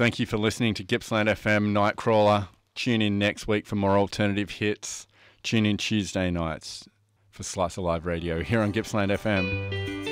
Thank you for listening to Gippsland FM Nightcrawler. Tune in next week for more alternative hits. Tune in Tuesday nights for Slice of Live Radio here on Gippsland FM.